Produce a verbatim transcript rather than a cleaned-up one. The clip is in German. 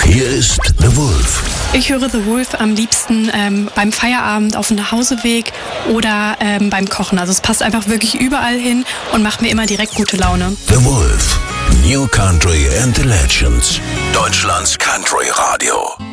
Hier ist The Wolf. Ich höre The Wolf am liebsten ähm, beim Feierabend auf dem Nachhauseweg oder ähm, beim Kochen. Also es passt einfach wirklich überall hin und macht mir immer direkt gute Laune. The Wolf. New Country and the Legends. Deutschlands Country Radio.